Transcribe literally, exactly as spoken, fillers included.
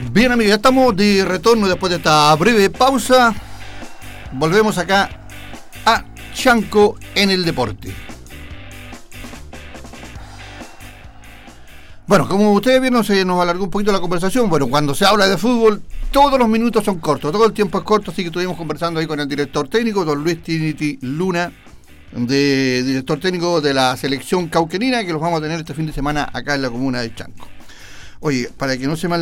Bien, amigos, ya estamos de retorno después de esta breve pausa. Volvemos acá a Chanco en el Deporte. Bueno, como ustedes vieron, se nos alargó un poquito la conversación. Bueno, cuando se habla de fútbol, todos los minutos son cortos, todo el tiempo es corto, así que estuvimos conversando ahí con el director técnico, don Luis Trinity Luna, de director técnico de la selección cauquenina, que los vamos a tener este fin de semana acá en la comuna de Chanco. Oye, para que no se me